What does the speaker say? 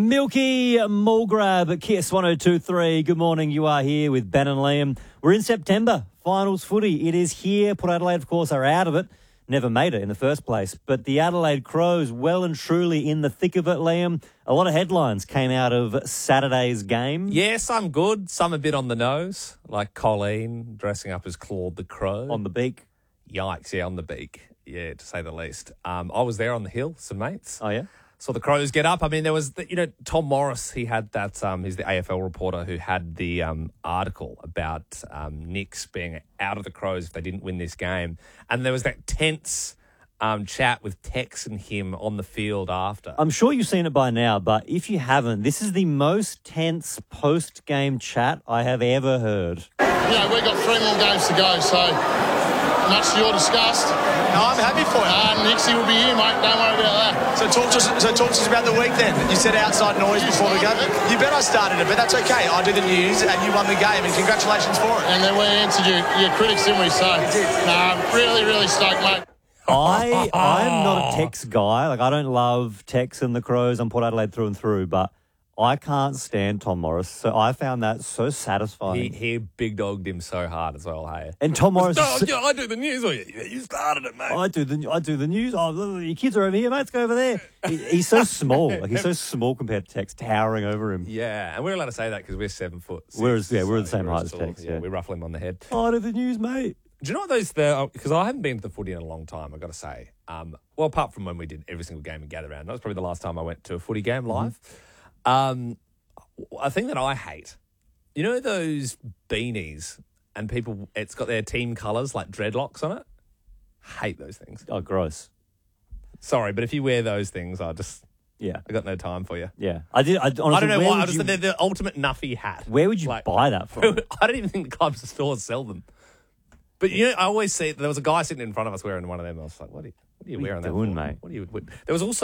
Milky Mulgrab, Kiss 1023. Good morning. You are here with Ben and Liam. We're in September. Finals footy. It is here. Port Adelaide, of course, are out of it. Never made it in the first place. But the Adelaide Crows, well and truly in the thick of it, Liam. A lot of headlines came out of Saturday's game. Yeah, some good, some a bit on the nose, like Colleen dressing up as Claude the Crow. On the beak. Yikes, yeah, on the beak. Yeah, to say the least. I was there on the hill, some mates. Oh, yeah? Saw the Crows get up. I mean, there was, Tom Morris, he had that, he's the AFL reporter who had the article about Nix being out of the Crows if they didn't win this game. And there was that tense chat with Tex and him on the field after. I'm sure you've seen it by now, but if you haven't, this is the most tense post-game chat I have ever heard. We've got 3 more games to go, so much to your disgust. No, I'm happy for you. Nixie will be here, mate. Don't worry about that. So talk to us about the week then. You said outside noise before the game. You bet I started it, but that's okay. I do the news and you won the game, and congratulations for it. And then we answered your critics, didn't we? So, really, really stoked, mate. I'm not a Tex guy. Like, I don't love Tex and the Crows. I'm Port Adelaide through and through, but I can't stand Tom Morris. So I found that so satisfying. He big dogged him so hard as well, hey? And Tom Morris... I do the news. You started it, mate. I do the news. Oh, your kids are over here, mate. Let's go over there. He's so small. Like, he's so small compared to Tex, towering over him. Yeah, and we're allowed to say that because we're 7 foot. We're the same height as Tex. Yeah, we ruffle him on the head. I do the news, mate. Do you know what those there? Because I haven't been to the footy in a long time, I've got to say. Well, apart from when we did every single game and gather around. That was probably the last time I went to a footy game live. A thing that I hate, you know those beanies and people, it's got their team colours like dreadlocks on it? Hate those things. Oh, gross. Sorry, but if you wear those things, I got no time for you. Yeah. Honestly, I don't know why. They're the ultimate nuffy hat. Where would you buy that from? I don't even think the clubs or stores sell them. But, I always see, there was a guy sitting in front of us wearing one of them. I was like, what are you wearing that for? Mate? There was also